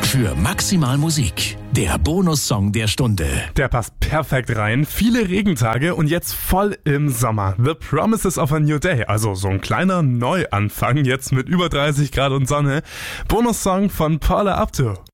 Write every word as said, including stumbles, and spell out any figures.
für Maximal Musik. Der Bonussong der Stunde. Der passt perfekt rein. Viele Regentage und jetzt voll im Sommer. The Promises of a New Day. Also so ein kleiner Neuanfang jetzt mit über dreißig Grad und Sonne. Bonussong von Paula Abdul.